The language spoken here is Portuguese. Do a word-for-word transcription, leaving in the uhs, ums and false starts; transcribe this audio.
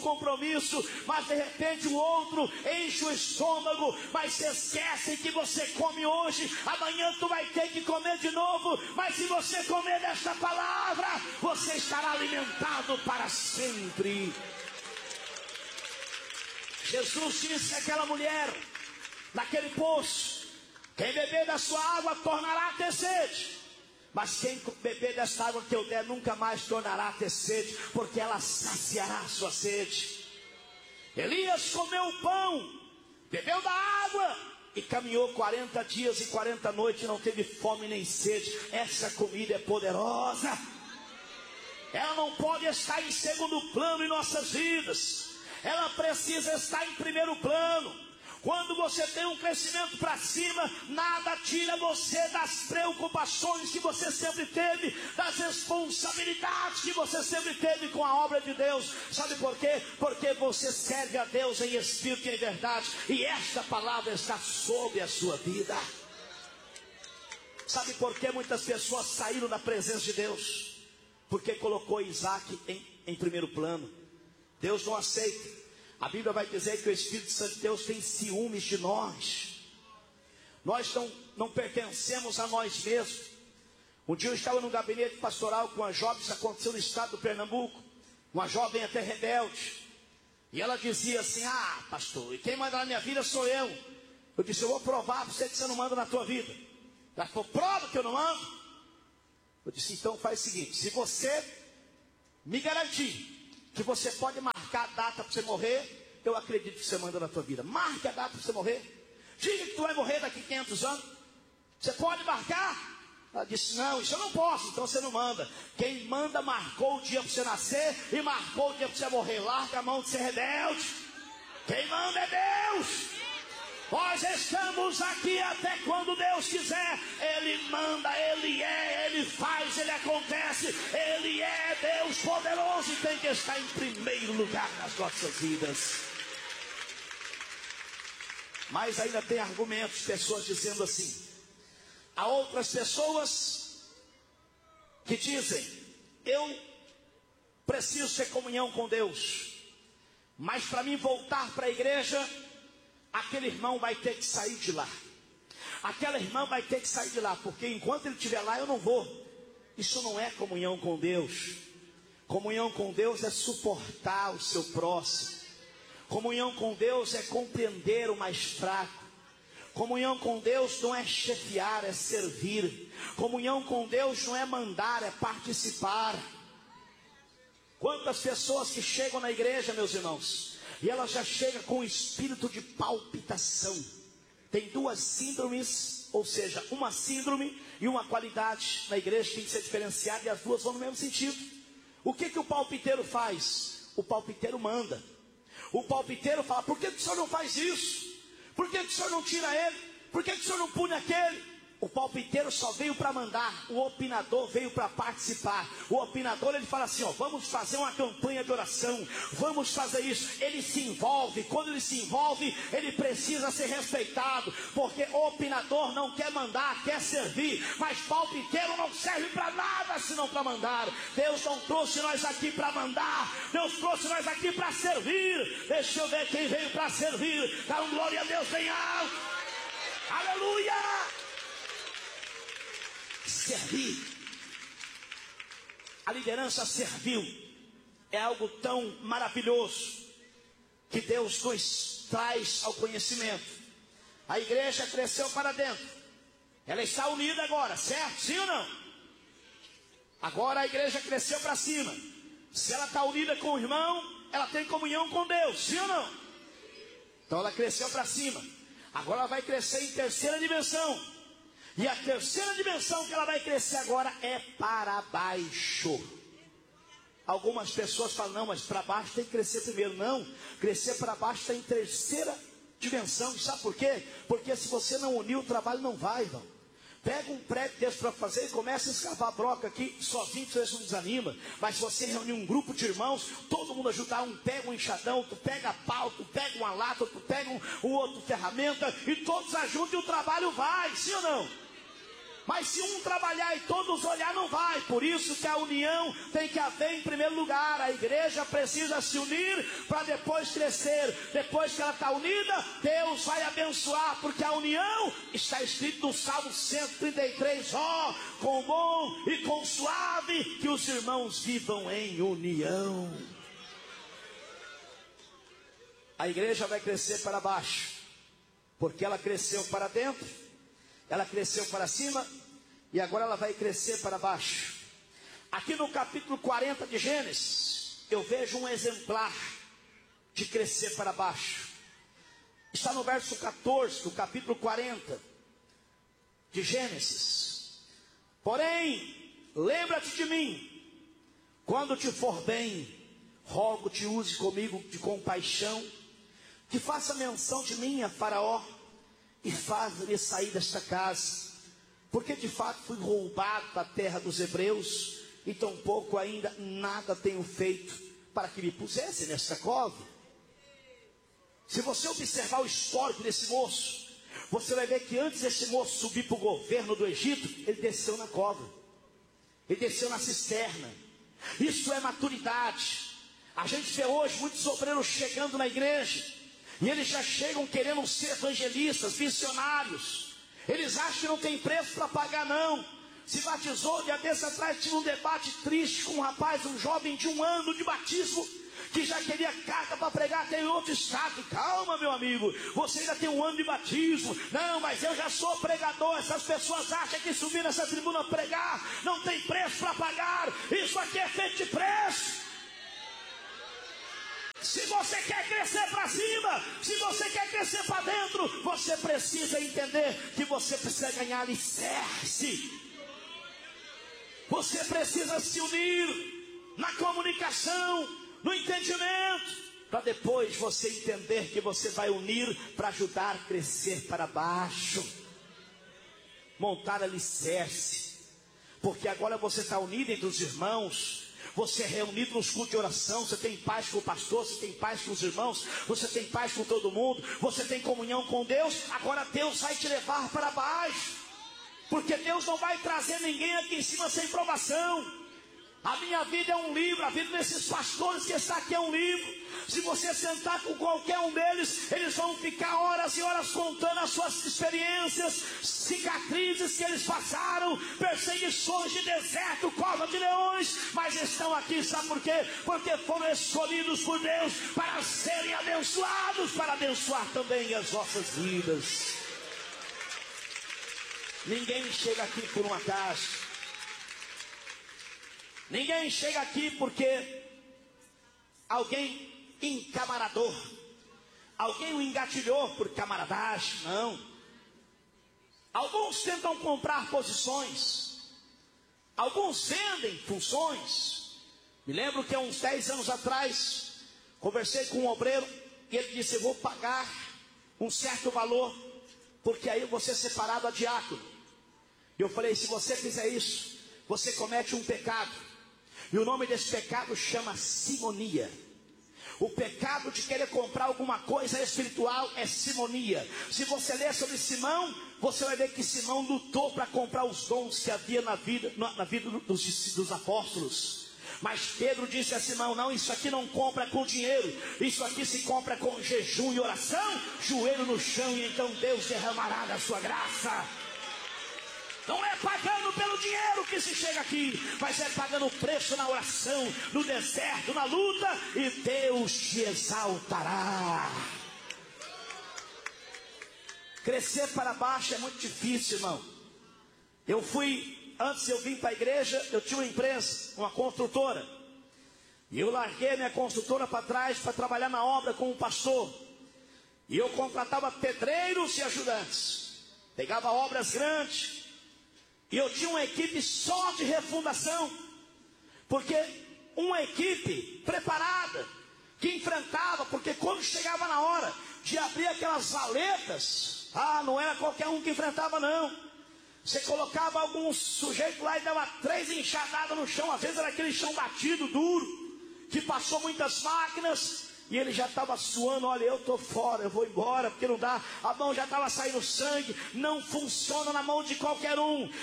compromisso, mas de repente o outro enche o estômago, mas se esquece que você come hoje, amanhã tu vai ter que comer de novo, mas se você comer desta palavra, você estará alimentado para sempre. Jesus disse àquela mulher, naquele poço, quem beber da sua água tornará a ter sede. Mas quem beber desta água que eu der nunca mais tornará a ter sede, porque ela saciará a sua sede. Elias comeu o pão, bebeu da água e caminhou quarenta dias e quarenta noites e não teve fome nem sede. Essa comida é poderosa. Ela não pode estar em segundo plano em nossas vidas. Ela precisa estar em primeiro plano. Quando você tem um crescimento para cima, nada tira você das preocupações que você sempre teve, das responsabilidades que você sempre teve com a obra de Deus. Sabe por quê? Porque você serve a Deus em espírito e em verdade, e esta palavra está sobre a sua vida. Sabe por que muitas pessoas saíram da presença de Deus? Porque colocou Isaac em, em primeiro plano. Deus não aceita. A Bíblia vai dizer que o Espírito Santo de Deus tem ciúmes de nós. Nós não, não pertencemos a nós mesmos. Um dia eu estava no gabinete pastoral com uma jovem, isso aconteceu no estado do Pernambuco. Uma jovem até rebelde. E ela dizia assim, ah pastor, e quem manda na minha vida sou eu. Eu disse, eu vou provar para você que você não manda na tua vida. Ela falou, prova que eu não mando. Eu disse, então faz o seguinte, se você me garantir que você pode marcar a data para você morrer, eu acredito que você manda na tua vida. Marque a data para você morrer. Diga que tu vai morrer daqui quinhentos anos. Você pode marcar? Ela disse, não, isso eu não posso, então você não manda. Quem manda marcou o dia para você nascer e marcou o dia para você morrer. Larga a mão de ser rebelde. Quem manda é Deus. Nós estamos aqui até quando Deus quiser. Ele manda, Ele é, Ele faz, Ele acontece. Ele é Deus poderoso e tem que estar em primeiro lugar nas nossas vidas. Mas ainda tem argumentos, pessoas dizendo assim. Há outras pessoas que dizem, eu preciso ter comunhão com Deus, mas para mim voltar para a igreja, aquele irmão vai ter que sair de lá. Aquela irmã vai ter que sair de lá, porque enquanto ele estiver lá eu não vou. Isso não é comunhão com Deus. Comunhão com Deus é suportar o seu próximo. Comunhão com Deus é compreender o mais fraco. Comunhão com Deus não é chefiar, é servir. Comunhão com Deus não é mandar, é participar. Quantas pessoas que chegam na igreja, meus irmãos, e ela já chega com um espírito de palpitação. Tem duas síndromes, ou seja, uma síndrome e uma qualidade na igreja que tem que ser diferenciada, e as duas vão no mesmo sentido. O que que o palpiteiro faz? O palpiteiro manda. O palpiteiro fala, por que que o senhor não faz isso? Por que que o senhor não tira ele? Por que que o senhor não pune aquele? O palpiteiro só veio para mandar, o opinador veio para participar. O opinador, ele fala assim, ó, vamos fazer uma campanha de oração, vamos fazer isso. Ele se envolve, quando ele se envolve, ele precisa ser respeitado, porque o opinador não quer mandar, quer servir, mas palpiteiro não serve para nada senão para mandar. Deus não trouxe nós aqui para mandar, Deus trouxe nós aqui para servir. Deixa eu ver quem veio para servir. Dá um glória a Deus bem alto. Aleluia! Servir. A liderança servil é algo tão maravilhoso que Deus nos traz ao conhecimento. A igreja cresceu para dentro. Ela está unida agora, certo? Sim ou não? Agora a igreja cresceu para cima. Se ela está unida com o irmão, ela tem comunhão com Deus. Sim ou não? Então ela cresceu para cima. Agora ela vai crescer em terceira dimensão. E a terceira dimensão que ela vai crescer agora é para baixo. Algumas pessoas falam, não, mas para baixo tem que crescer primeiro. Não, crescer para baixo está em terceira dimensão. Sabe por quê? Porque se você não unir, o trabalho não vai, irmão. Pega um prédio desse para fazer e começa a escavar a broca aqui, sozinho você não desanima. Mas se você reunir um grupo de irmãos, todo mundo ajudar, um pega um enxadão, tu pega pau, tu pega uma lata, tu pega um, um outro ferramenta, e todos ajudam e o trabalho vai, sim ou não? Mas se um trabalhar e todos olhar, não vai. Por isso que a união tem que haver em primeiro lugar. A igreja precisa se unir para depois crescer. Depois que ela está unida, Deus vai abençoar. Porque a união está escrito no Salmo cento e trinta e três. Ó, oh, com bom e com suave, que os irmãos vivam em união. A igreja vai crescer para baixo, porque ela cresceu para dentro, ela cresceu para cima, e agora ela vai crescer para baixo. Aqui no capítulo quarenta de Gênesis, eu vejo um exemplar de crescer para baixo. Está no verso catorze do capítulo quarenta de Gênesis. Porém, lembra-te de mim, quando te for bem, rogo-te, use comigo de compaixão, que faça menção de mim a Faraó, e faz-me sair desta casa, porque de fato fui roubado da terra dos hebreus, e tampouco ainda nada tenho feito para que me pusesse nesta cova. Se você observar o histórico desse moço, você vai ver que antes desse moço subir para o governo do Egito, ele desceu na cova, ele desceu na cisterna. Isso é maturidade. A gente vê hoje muitos obreiros chegando na igreja, e eles já chegam querendo ser evangelistas, missionários. Eles acham que não tem preço para pagar, não. Se batizou, dia desses atrás tive um debate triste com um rapaz, um jovem de um ano de batismo, que já queria carta para pregar até em outro estado. Calma, meu amigo, você ainda tem um ano de batismo. Não, mas eu já sou pregador. Essas pessoas acham que subir nessa tribuna pregar não tem preço para pagar. Isso aqui é feito de preço. Se você quer crescer para cima, se você quer crescer para dentro, você precisa entender que você precisa ganhar alicerce. Você precisa se unir na comunicação, no entendimento, para depois você entender que você vai unir para ajudar a crescer para baixo, montar alicerce. Porque agora você está unido entre os irmãos. Você é reunido nos cultos de oração, você tem paz com o pastor, você tem paz com os irmãos, você tem paz com todo mundo, você tem comunhão com Deus. Agora Deus vai te levar para baixo, porque Deus não vai trazer ninguém aqui em cima sem provação. A minha vida é um livro, a vida desses pastores que está aqui é um livro. Se você sentar com qualquer um deles, eles vão ficar horas e horas contando as suas experiências, cicatrizes que eles passaram, perseguições de deserto, cova de leões, mas estão aqui, sabe por quê? Porque foram escolhidos por Deus para serem abençoados, para abençoar também as nossas vidas. Ninguém chega aqui por um acaso. Ninguém chega aqui porque alguém encamarador, alguém o engatilhou por camaradagem. Não. Alguns tentam comprar posições, alguns vendem funções. Me lembro que há uns dez anos atrás conversei com um obreiro e ele disse: eu vou pagar um certo valor, porque aí eu vou ser separado a diácono. E eu falei: se você fizer isso, você comete um pecado. E o nome desse pecado chama simonia. O pecado de querer comprar alguma coisa espiritual é simonia. Se você ler sobre Simão, você vai ver que Simão lutou para comprar os dons que havia na vida, na vida dos, dos apóstolos. Mas Pedro disse a Simão: não, isso aqui não compra com dinheiro, isso aqui se compra com jejum e oração, joelho no chão, e então Deus derramará da sua graça. Não é pagando pelo dinheiro que se chega aqui, mas é pagando o preço na oração, no deserto, na luta, e Deus te exaltará. Crescer para baixo é muito difícil, irmão. Eu fui, antes eu vim para a igreja, eu tinha uma empresa, uma construtora, e eu larguei minha construtora para trás para trabalhar na obra com um pastor, e eu contratava pedreiros e ajudantes, pegava obras grandes. E eu tinha uma equipe só de refundação, porque uma equipe preparada, que enfrentava, porque quando chegava na hora de abrir aquelas valetas, ah, não era qualquer um que enfrentava, não. Você colocava algum sujeito lá e dava três enxadadas no chão, às vezes era aquele chão batido, duro, que passou muitas máquinas, e ele já estava suando. Olha, eu estou fora, eu vou embora, porque não dá. A mão já estava saindo sangue. Não funciona na mão de qualquer um.